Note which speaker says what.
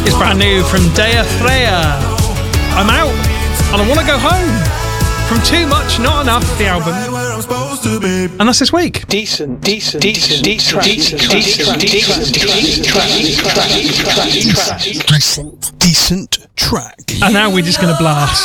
Speaker 1: It's brand new from Dea Freya. I'm out and I want to go home. From Too Much, Not Enough, the album. And that's this week.
Speaker 2: Decent track.
Speaker 1: And now we're just going to blast.